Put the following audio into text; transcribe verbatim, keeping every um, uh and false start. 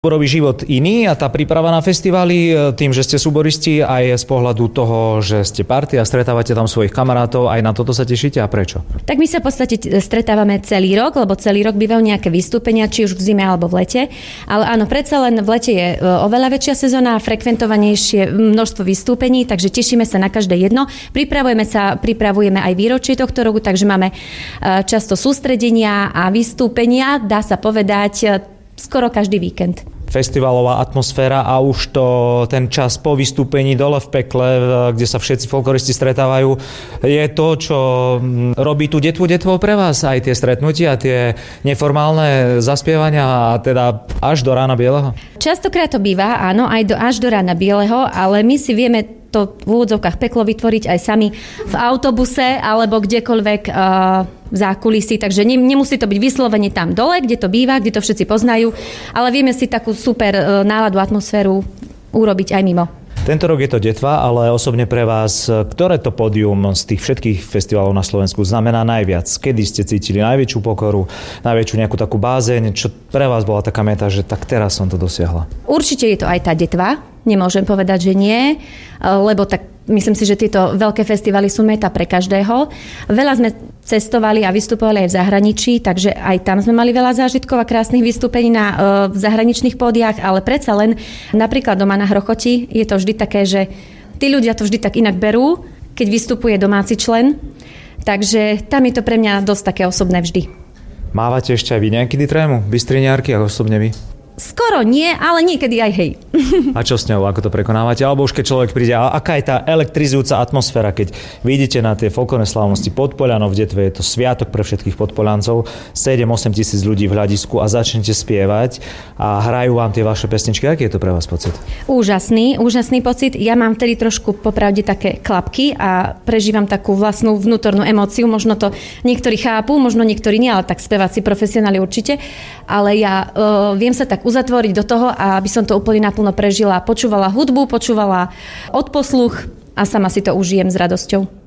Robí život iný a tá príprava na festivály, tým, že ste súboristi, aj z pohľadu toho, že ste party a stretávate tam svojich kamarátov, aj na toto sa tešíte a prečo? Tak my sa v podstate stretávame celý rok, lebo celý rok bývajú nejaké vystúpenia, či už v zime alebo v lete. Ale áno, predsa len v lete je oveľa väčšia sezóna, frekventovanejšie množstvo vystúpení, takže tešíme sa na každé jedno. Pripravujeme sa, pripravujeme aj výročie tohto roku, takže máme často sústredenia a vystúpenia, dá sa povedať, skoro každý víkend. Festivalová atmosféra a už to ten čas po vystúpení dole v pekle, kde sa všetci folkloristi stretávajú, je to, čo robí tú detvu detvou pre vás, aj tie stretnutia, tie neformálne zaspievania a teda až do rána bieleho? Častokrát to býva, áno, aj do, až do rána bieleho, ale my si vieme to v úvodzovkách peklo vytvoriť aj sami v autobuse alebo kdekoľvek uh, v zákulisí, takže ne, nemusí to byť vyslovene tam dole, kde to býva, kde to všetci poznajú, ale vieme si takú super uh, náladu, atmosféru urobiť aj mimo. Tento rok je to detva, ale osobne pre vás, ktoré to pódium z tých všetkých festivalov na Slovensku znamená najviac? Kedy ste cítili najväčšiu pokoru, najväčšiu nejakú takú bázeň? Čo pre vás bola taká meta, že tak teraz som to dosiahla? Určite je to aj tá detva. Nemôžem povedať, že nie, lebo tak myslím si, že tieto veľké festivaly sú meta pre každého. Veľa sme cestovali a vystupovali aj v zahraničí, takže aj tam sme mali veľa zážitkov a krásnych vystúpení na uh, zahraničných pódiách, ale predsa len napríklad doma na Hrochoti je to vždy také, že tí ľudia to vždy tak inak berú, keď vystupuje domáci člen, takže tam je to pre mňa dosť také osobné vždy. Mávate ešte aj vy nejaký trému, bystriňárky, ako osobne vy? Skoro nie, ale niekedy aj hej. A čo s ňou, ako to prekonávate? Alebo už keď človek príde, a aká je tá elektrizujúca atmosféra, keď vidíte na tie folklórne slávnosti Podpoľanov v detve, je to sviatok pre všetkých Podpoľancov, sedem osem tisíc ľudí v hľadisku a začnete spievať a hrajú vám tie vaše pesničky. Aký je to pre vás pocit? Úžasný, úžasný pocit. Ja mám vtedy trošku popravde také klapky a prežívam takú vlastnú vnútornú emóciu. Možno to niektorí chápu, možno niektorí nie, ale tak speváci profesionáli určite. Ale ja uh, viem sa tak uzatvoriť do toho, aby som to úplne naplno prežila. Počúvala hudbu, počúvala odposluch a sama si to užijem s radosťou.